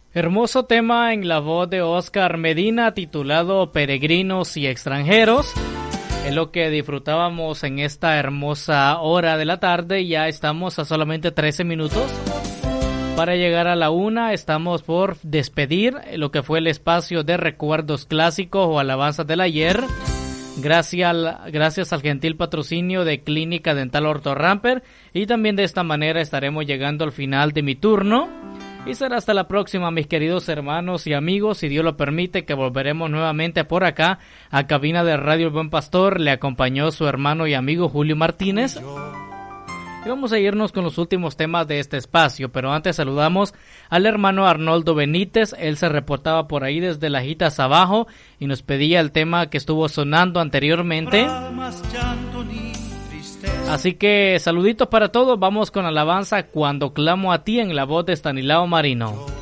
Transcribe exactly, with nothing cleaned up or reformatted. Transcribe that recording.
Hermoso tema en la voz de Oscar Medina titulado Peregrinos y Extranjeros. Es lo que disfrutábamos en esta hermosa hora de la tarde. Ya estamos a solamente trece minutos para llegar a la una. Estamos por despedir lo que fue el espacio de recuerdos clásicos o alabanzas del ayer. Gracias al, gracias al gentil patrocinio de Clínica Dental Ortho Ramper. Y también de esta manera estaremos llegando al final de mi turno. Y será hasta la próxima, mis queridos hermanos y amigos. Si Dios lo permite, que volveremos nuevamente por acá a cabina de Radio El Buen Pastor. Le acompañó su hermano y amigo Julio Martínez. Y vamos a irnos con los últimos temas de este espacio. Pero antes saludamos al hermano Arnoldo Benítez. Él se reportaba por ahí desde Lajitas abajo y nos pedía el tema que estuvo sonando anteriormente. Así que saluditos para todos, vamos con alabanza Cuando clamo a ti en la voz de Estanislao Marino.